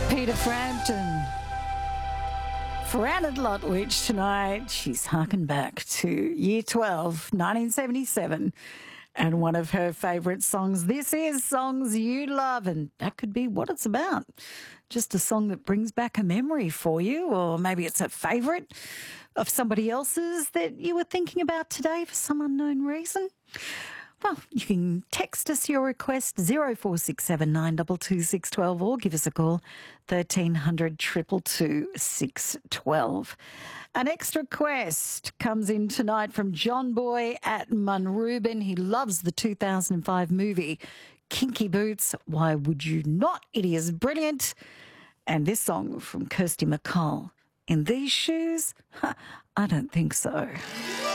Peter Frampton for Anna Lutwich tonight. She's harkened back to year 12, 1977, and one of her favourite songs. This is Songs You Love, and that could be what it's about. Just a song that brings back a memory for you, or maybe it's a favourite of somebody else's that you were thinking about today for some unknown reason. Well, you can text us your request 0467 922 612 or give us a call 1300 222 612. An extra quest comes in tonight from John Boy at Munrubin. He loves the 2005 movie Kinky Boots. Why would you not? It is brilliant. And this song from Kirsty MacColl. In these shoes? I don't think so.